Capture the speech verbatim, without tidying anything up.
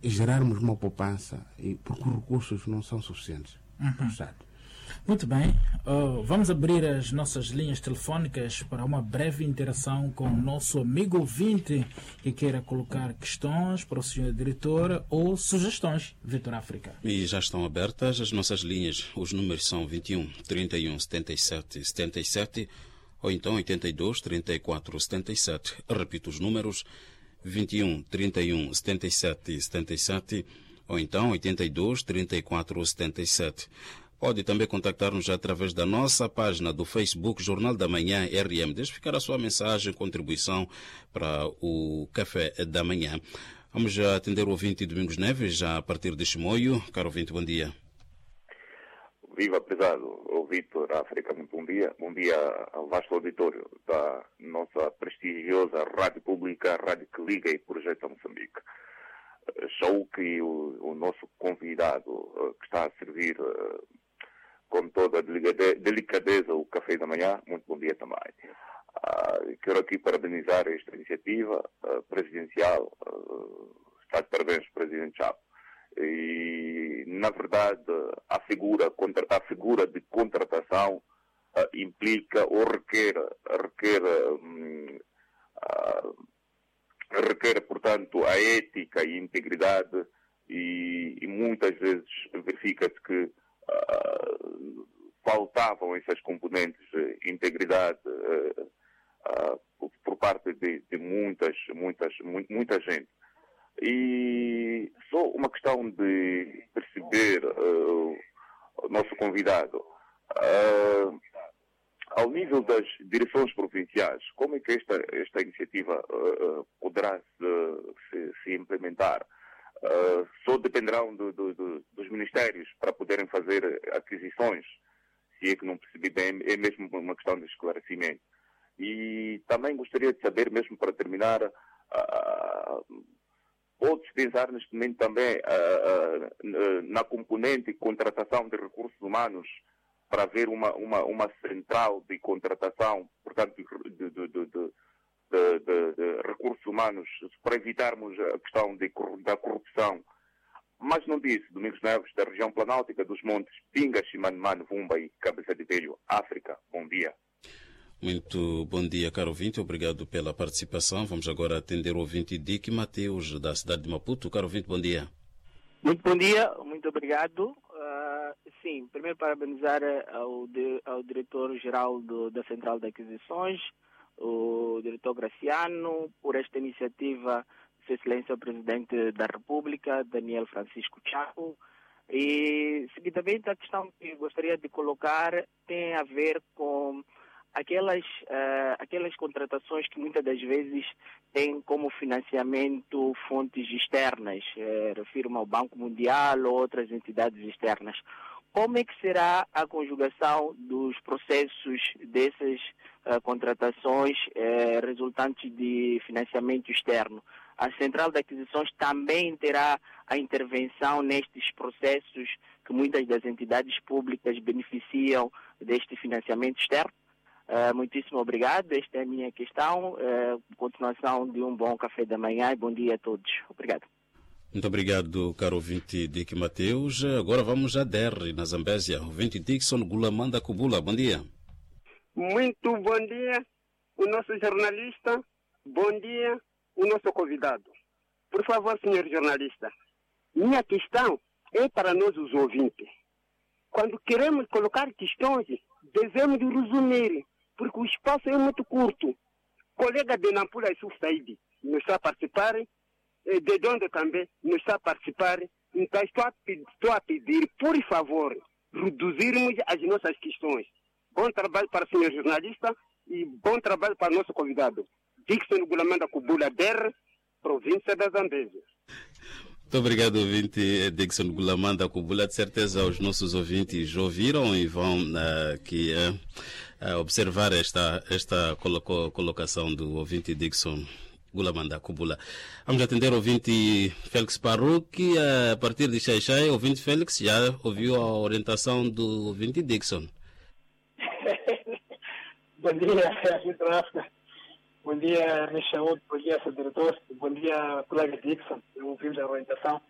gerarmos uma poupança, e, porque os recursos não são suficientes uhum. para o Estado. Muito bem, uh, vamos abrir as nossas linhas telefónicas para uma breve interação com o nosso amigo ouvinte que queira colocar questões para o senhor diretor ou sugestões. Vitor África. E já estão abertas as nossas linhas. Os números são vinte e um, trinta e um, setenta e sete, setenta e sete ou então oitenta e dois, trinta e quatro, setenta e sete. Repito os números: vinte e um, trinta e um, setenta e sete, setenta e sete ou então oitenta e dois, trinta e quatro, setenta e sete. Pode também contactar-nos através da nossa página do Facebook Jornal da Manhã R M. Deixe ficar a sua mensagem, contribuição para o Café da Manhã. Vamos já atender o ouvinte Domingos Neves, já a partir de Chimoio. Caro ouvinte, bom dia. Viva, prezado, o Vitor África, muito bom dia. Bom dia ao vasto auditório da nossa prestigiosa Rádio Pública, Rádio que liga e projeta Moçambique. Show que o, o nosso convidado que está a servir com toda a delicadeza o café da manhã, muito bom dia também. Uh, quero aqui parabenizar esta iniciativa uh, presidencial. Uh, está de parabéns, Presidente Chapo. E, na verdade, a figura, a figura de contratação uh, implica ou requer, requer, um, uh, requer, portanto, a ética e integridade e, e muitas vezes verifica-se que Uh, faltavam essas componentes de integridade uh, uh, por parte de, de muitas, muitas, mu muita gente. E só uma questão de perceber uh, o nosso convidado, uh, ao nível das direções provinciais, como é que esta, esta iniciativa uh, poderá se, se, se implementar? Uh, só dependerão do, do, do, dos ministérios para poderem fazer aquisições, se é que não percebi bem, é mesmo uma questão de esclarecimento. E também gostaria de saber, mesmo para terminar, uh, pode-se pensar neste momento também uh, uh, na componente de contratação de recursos humanos para haver uma, uma, uma central de contratação, portanto, de, de, de, de De, de, de recursos humanos, para evitarmos a questão de, da corrupção. Mas não disse, Domingos Neves, da região planáltica dos montes Pinga, Chimanimane, Vumba e Cabeça de Telho, África. Bom dia. Muito bom dia, caro ouvinte. Obrigado pela participação. Vamos agora atender o ouvinte Dick Mateus, da cidade de Maputo. Caro ouvinte, bom dia. Muito bom dia, muito obrigado. Uh, sim, primeiro parabenizar ao, de, ao diretor-geral da Central de Aquisições, o diretor Graciano, por esta iniciativa, Sua Excelência o Presidente da República, Daniel Francisco Chapo. E, seguidamente, a questão que gostaria de colocar tem a ver com aquelas, uh, aquelas contratações que muitas das vezes têm como financiamento fontes externas, uh, refiro-me ao Banco Mundial ou outras entidades externas. Como é que será a conjugação dos processos dessas uh, contratações uh, resultantes de financiamento externo? A Central de Aquisições também terá a intervenção nestes processos que muitas das entidades públicas beneficiam deste financiamento externo? Uh, muitíssimo obrigado. Esta é a minha questão. Uh, continuação de um bom café da manhã e bom dia a todos. Obrigado. Muito obrigado, caro ouvinte Dick Mateus. Agora vamos a D R, na Zambésia. Ouvinte Dixon Gulamanda Kubula, bom dia. Muito bom dia, o nosso jornalista. Bom dia, o nosso convidado. Por favor, senhor jornalista, minha questão é para nós os ouvintes. Quando queremos colocar questões, devemos resumir, porque o espaço é muito curto. Colega de Nampula Yusuf Saidi não está a participar, de Dondo também não está a participar. Então estou a, estou a pedir, por favor, reduzirmos as nossas questões. Bom trabalho para o senhor jornalista e bom trabalho para o nosso convidado. Dixon Gulamanda Kubula Der, província da Zambésia. Muito obrigado, ouvinte Dixon Gulamanda Kubula. De certeza os nossos ouvintes ouviram e vão uh, aqui uh, uh, observar esta, esta colo colocação do ouvinte Dixon Gulamanda Kubula. Vamos atender o ouvinte Félix Parruque, a partir de Xaixai. O ouvinte Félix já ouviu a orientação do ouvinte Dixon. Bom dia, Vitor África. Bom dia, Michael. Bom dia, seu diretor. Bom dia, colega Dixon. Eu ouvi a orientação.